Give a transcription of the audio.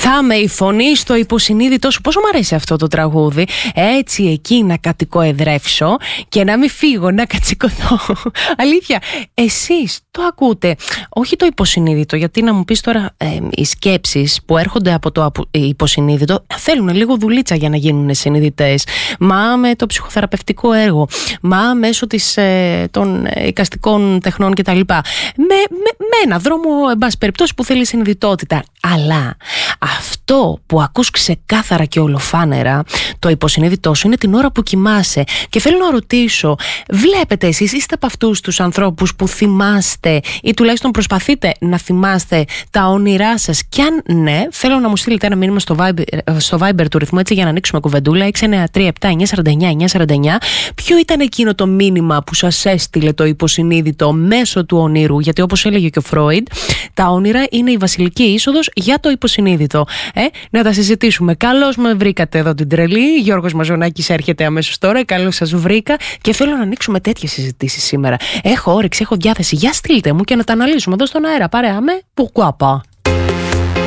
Θα με η φωνή στο υποσυνείδητό σου. Πόσο μου αρέσει αυτό το τραγούδι. Έτσι εκεί να κατοικοεδρεύσω και να μην φύγω, να κατσικωθώ. Αλήθεια, εσείς το ακούτε? Όχι το υποσυνείδητο, γιατί να μου πεις τώρα οι σκέψεις που έρχονται από το υποσυνείδητο θέλουν λίγο δουλίτσα για να γίνουν συνειδητές. Μα με το ψυχοθεραπευτικό έργο, μα μέσω των εικαστικών τεχνών κτλ. Με ένα δρόμο, εν πάση περιπτώσει, που θέλει συνειδητότητα. Αλλά αυτό που ακούς ξεκάθαρα και ολοφάνερα, το υποσυνείδητό σου, είναι την ώρα που κοιμάσαι. Και θέλω να ρωτήσω, βλέπετε εσείς, είστε από αυτούς τους ανθρώπους που θυμάστε ή τουλάχιστον προσπαθείτε να θυμάστε τα όνειρά σας? Και αν ναι, θέλω να μου στείλετε ένα μήνυμα στο Viber του ρυθμού, έτσι, για να ανοίξουμε κουβεντούλα, 693-7-949. Ποιο ήταν εκείνο το μήνυμα που σας έστειλε το υποσυνείδητο μέσω του ονείρου? Γιατί όπως έλεγε και ο Φρόιντ, τα όνειρα είναι η βασιλική είσοδος για το υποσυνείδητο. Να τα συζητήσουμε. Καλώς με βρήκατε εδώ την τρελή. Γιώργος Μαζονάκης έρχεται αμέσως τώρα. Καλώς σας βρήκα και θέλω να ανοίξουμε τέτοιες συζητήσεις σήμερα. Έχω όρεξη, έχω διάθεση. Για στείλτε μου και να τα αναλύσουμε εδώ στον αέρα. Παρέα με Pourquoi pas.